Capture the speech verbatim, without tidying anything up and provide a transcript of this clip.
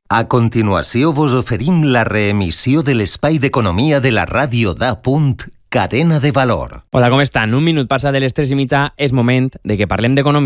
A continuació vos oferim la reemissió de l'espai d'economia de la ràdio d'A. Cadena de Valor. Hola, com estan? Un minut passa de les tres i mitja, és moment de que parlem d'economia.